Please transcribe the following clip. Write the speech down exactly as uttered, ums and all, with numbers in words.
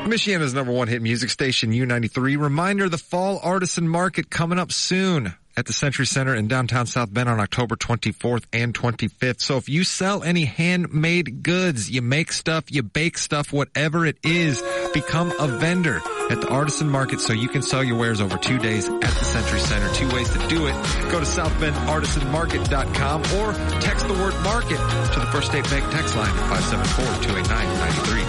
Michiana's number one hit music station, U ninety-three. Reminder, the Fall Artisan Market coming up soon at the Century Center in downtown South Bend on October twenty-fourth and twenty-fifth. So if you sell any handmade goods, you make stuff, you bake stuff, whatever it is, become a vendor at the Artisan Market so you can sell your wares over two days at the Century Center. Two ways to do it. Go to south bend artisan market dot com or text the word market to the First State Bank text line at five seven four, two eight nine, nine three